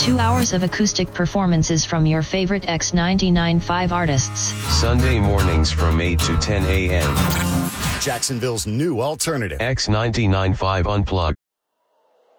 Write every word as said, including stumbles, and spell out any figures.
Two hours of acoustic performances from your favorite X ninety-nine point five artists. Sunday mornings from eight to ten a m Jacksonville's new alternative. X ninety-nine point five Unplugged.